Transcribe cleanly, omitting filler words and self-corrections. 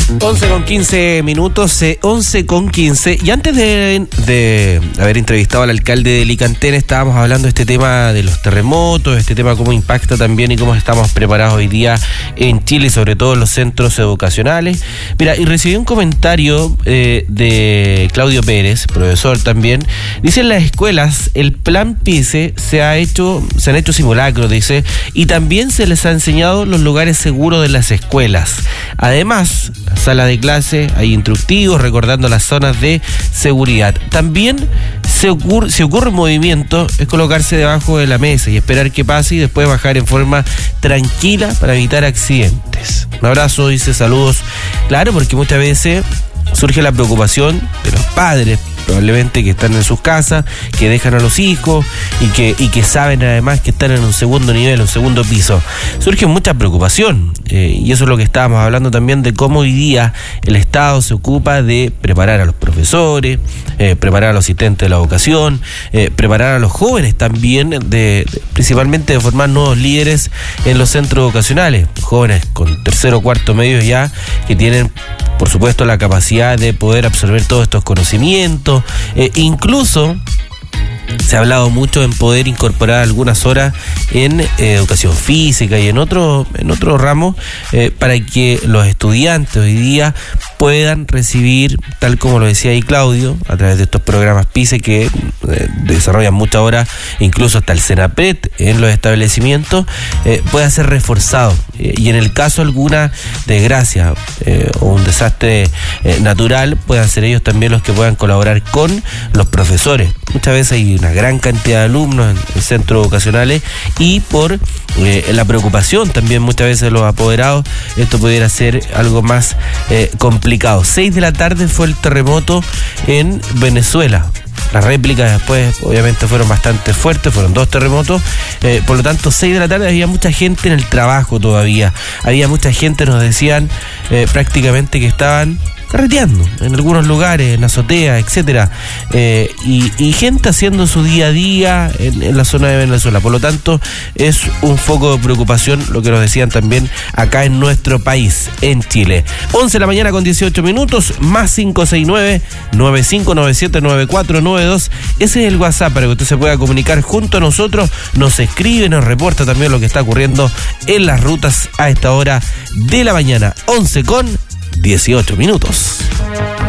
11:15, 11:15. Y antes de haber entrevistado al alcalde de Licantén, estábamos hablando de este tema de los terremotos, este tema cómo impacta también y cómo estamos preparados hoy día en Chile y sobre todo en los centros educacionales. Mira, y recibí un comentario de Claudio Pérez, profesor también. Dice: en las escuelas el plan PICE se han hecho simulacros, dice, y también se les ha enseñado los lugares seguros de las escuelas. Además, sala de clase, hay instructivos recordando las zonas de seguridad. También si ocurre un movimiento, es colocarse debajo de la mesa y esperar que pase y después bajar en forma tranquila para evitar accidentes. Un abrazo, dice, saludos. Claro, porque muchas veces surge la preocupación de los padres, probablemente, que están en sus casas, que dejan a los hijos y que saben además que están en un segundo nivel, un segundo piso. Surge mucha preocupación y eso es lo que estábamos hablando también, de cómo hoy día el Estado se ocupa de preparar a los profesores, preparar a los asistentes de la educación, preparar a los jóvenes también, principalmente de formar nuevos líderes en los centros educacionales, jóvenes con tercero o cuarto medio ya, que tienen por supuesto la capacidad de poder absorber todos estos conocimientos. Incluso se ha hablado mucho en poder incorporar algunas horas en educación física y en otros ramos para que los estudiantes hoy día puedan recibir, tal como lo decía ahí Claudio, a través de estos programas PICE que desarrollan muchas horas, incluso hasta el CENAPRED en los establecimientos, pueda ser reforzado. Y en el caso de alguna desgracia o un desastre natural, puedan ser ellos también los que puedan colaborar con los profesores. Muchas veces hay una gran cantidad de alumnos en centros educacionales y por la preocupación también muchas veces de los apoderados, esto pudiera ser algo más complicado. 6 de la tarde fue el terremoto en Venezuela. Las réplicas después obviamente fueron bastante fuertes, fueron 2 terremotos, por lo tanto 6 de la tarde había mucha gente en el trabajo todavía, había mucha gente, nos decían prácticamente que estaban carreteando en algunos lugares, en azotea, etcétera, y gente haciendo su día a día en la zona de Venezuela. Por lo tanto, es un foco de preocupación lo que nos decían también acá en nuestro país, en Chile. 11 de la mañana con 18 minutos, más 569-9597-9492. Ese es el WhatsApp para que usted se pueda comunicar junto a nosotros, nos escribe, nos reporta también lo que está ocurriendo en las rutas a esta hora de la mañana. 11 con 18 minutos.